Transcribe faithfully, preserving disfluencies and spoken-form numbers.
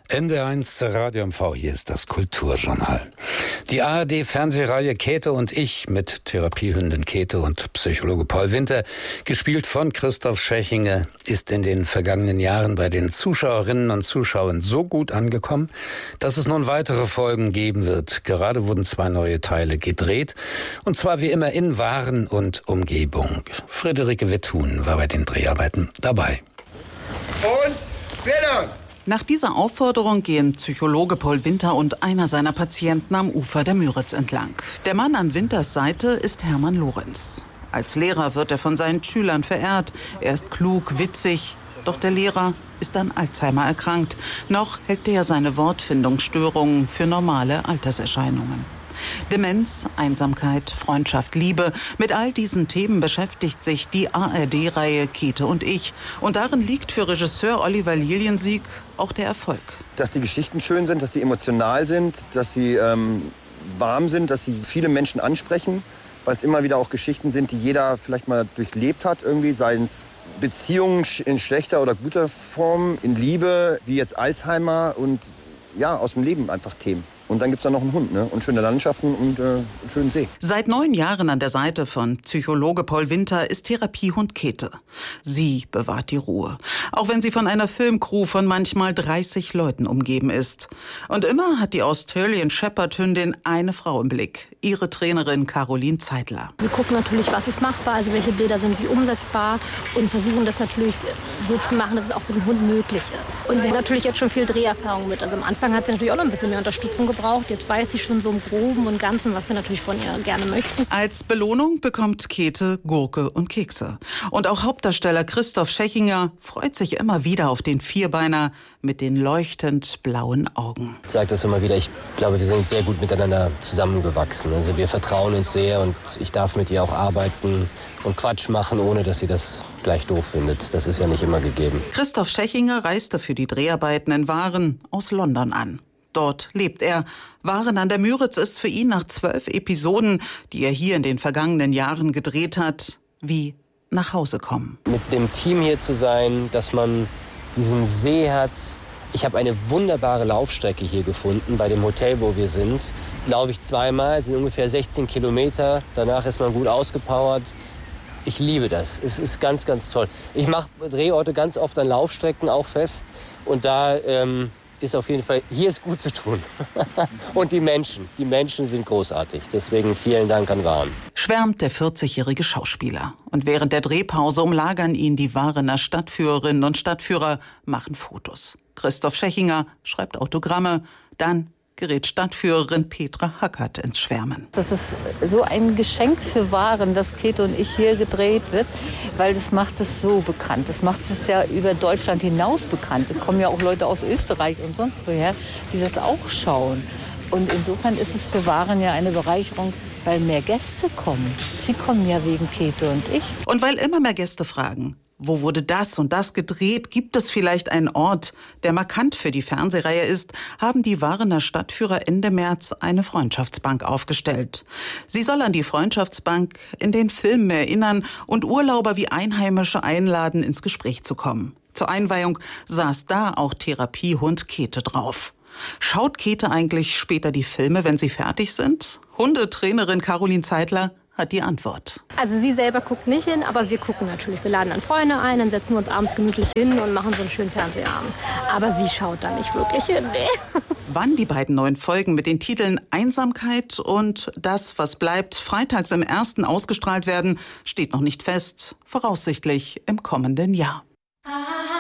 N D R eins Radio M V, hier ist das Kulturjournal. Die A R D-Fernsehreihe Käthe und ich mit Therapiehündin Käthe und Psychologe Paul Winter, gespielt von Christoph Schächinger, ist in den vergangenen Jahren bei den Zuschauerinnen und Zuschauern so gut angekommen, dass es nun weitere Folgen geben wird. Gerade wurden zwei neue Teile gedreht, und zwar wie immer in Waren und Umgebung. Friederike Witthuhn war bei den Dreharbeiten dabei. Und Bildung! Nach dieser Aufforderung gehen Psychologe Paul Winter und einer seiner Patienten am Ufer der Müritz entlang. Der Mann an Winters Seite ist Hermann Lorenz. Als Lehrer wird er von seinen Schülern verehrt. Er ist klug, witzig. Doch der Lehrer ist an Alzheimer erkrankt. Noch hält er seine Wortfindungsstörungen für normale Alterserscheinungen. Demenz, Einsamkeit, Freundschaft, Liebe. Mit all diesen Themen beschäftigt sich die A R D-Reihe Käthe und ich. Und darin liegt für Regisseur Oliver Liliensieg auch der Erfolg. Dass die Geschichten schön sind, dass sie emotional sind, dass sie ähm, warm sind, dass sie viele Menschen ansprechen. Weil es immer wieder auch Geschichten sind, die jeder vielleicht mal durchlebt hat. Irgendwie, seien es Beziehungen in schlechter oder guter Form, in Liebe, wie jetzt Alzheimer und ja, aus dem Leben einfach Themen. Und dann gibt's da noch einen Hund, ne? Und schöne Landschaften und äh, einen schönen See. Seit neun Jahren an der Seite von Psychologe Paul Winter ist Therapiehund Käthe. Sie bewahrt die Ruhe. Auch wenn sie von einer Filmcrew von manchmal dreißig Leuten umgeben ist. Und immer hat die Australian Shepherd Hündin eine Frau im Blick. Ihre Trainerin Caroline Zeitler. Wir gucken natürlich, was ist machbar, also welche Bilder sind wie umsetzbar und versuchen das natürlich so zu machen, dass es auch für den Hund möglich ist. Und sie hat natürlich jetzt schon viel Dreherfahrung mit. Also am Anfang hat sie natürlich auch noch ein bisschen mehr Unterstützung gebraucht. Jetzt weiß sie schon so im Groben und Ganzen, was wir natürlich von ihr gerne möchten. Als Belohnung bekommt Käthe Gurke und Kekse. Und auch Hauptdarsteller Christoph Schächinger freut sich immer wieder auf den Vierbeiner mit den leuchtend blauen Augen. Ich sage das immer wieder, ich glaube, wir sind sehr gut miteinander zusammengewachsen. Also wir vertrauen uns sehr und ich darf mit ihr auch arbeiten und Quatsch machen, ohne dass sie das gleich doof findet. Das ist ja nicht immer gegeben. Christoph Schächinger reiste für die Dreharbeiten in Waren aus London an. Dort lebt er. Waren an der Müritz ist für ihn nach zwölf Episoden, die er hier in den vergangenen Jahren gedreht hat, wie nach Hause kommen. Mit dem Team hier zu sein, dass man diesen See hat. Ich habe eine wunderbare Laufstrecke hier gefunden, bei dem Hotel, wo wir sind. Laufe ich zweimal, sind ungefähr sechzehn Kilometer. Danach ist man gut ausgepowert. Ich liebe das. Es ist ganz, ganz toll. Ich mache Drehorte ganz oft an Laufstrecken auch fest. Und da ähm, ist auf jeden Fall, hier ist gut zu tun. Und die Menschen, die Menschen sind großartig. Deswegen vielen Dank an Waren. Schwärmt der vierzigjährige Schauspieler. Und während der Drehpause umlagern ihn die Warener Stadtführerinnen und Stadtführer, machen Fotos. Christoph Schächinger schreibt Autogramme, dann gerät Stadtführerin Petra Hackert ins Schwärmen. Das ist so ein Geschenk für Waren, dass Käthe und ich hier gedreht wird, weil das macht es so bekannt. Das macht es ja über Deutschland hinaus bekannt. Da kommen ja auch Leute aus Österreich und sonst woher, die das auch schauen. Und insofern ist es für Waren ja eine Bereicherung, weil mehr Gäste kommen. Sie kommen ja wegen Käthe und ich. Und weil immer mehr Gäste fragen, wo wurde das und das gedreht? Gibt es vielleicht einen Ort, der markant für die Fernsehreihe ist? Haben die Warener Stadtführer Ende März eine Freundschaftsbank aufgestellt. Sie soll an die Freundschaftsbank in den Filmen erinnern und Urlauber wie Einheimische einladen, ins Gespräch zu kommen. Zur Einweihung saß da auch Therapiehund Käthe drauf. Schaut Käthe eigentlich später die Filme, wenn sie fertig sind? Hundetrainerin Caroline Zeitler hat die Antwort. Also sie selber guckt nicht hin, aber wir gucken natürlich. Wir laden dann Freunde ein, dann setzen wir uns abends gemütlich hin und machen so einen schönen Fernsehabend. Aber sie schaut da nicht wirklich hin. Nee. Wann die beiden neuen Folgen mit den Titeln Einsamkeit und Das, was bleibt, freitags im ersten ausgestrahlt werden, steht noch nicht fest. Voraussichtlich im kommenden Jahr.